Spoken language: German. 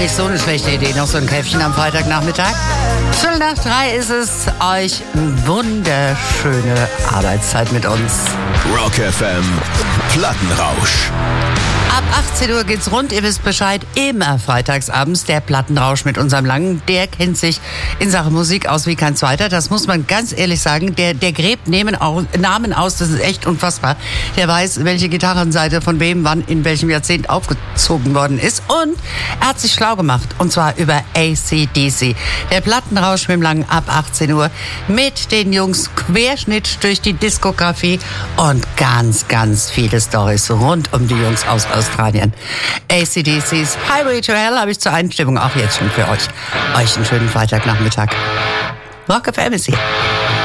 Nicht so eine schlechte Idee, noch so ein Käffchen am Freitagnachmittag. 2:45 ist es. Euch wunderschöne Arbeitszeit mit uns. Rock FM Plattenrausch. Ab 18 Uhr geht's rund, ihr wisst Bescheid, immer freitagsabends der Plattenrausch mit unserem Langen. Der kennt sich in Sachen Musik aus wie kein zweiter, das muss man ganz ehrlich sagen. Der gräbt Namen aus, das ist echt unfassbar. Der weiß, welche Gitarrenseite von wem, wann, in welchem Jahrzehnt aufgezogen worden ist. Und er hat sich schlau gemacht, und zwar über AC/DC. Der Plattenrausch mit dem Langen ab 18 Uhr mit den Jungs, Querschnitt durch die Diskografie und ganz, ganz viele Storys rund um die Jungs aus Australien. AC/DC's Highway to Hell habe ich zur Einstimmung auch jetzt schon für euch. Euch einen schönen Freitagnachmittag. Rock FM ist hier.